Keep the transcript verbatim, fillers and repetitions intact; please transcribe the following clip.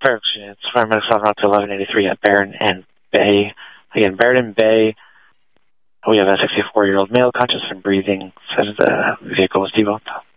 folks. It's Fireman Southern to eleven eighty-three at Barron and Bay. Again, Barron and Bay. We have a sixty-four-year-old male, conscious and breathing, says the vehicle was debunked.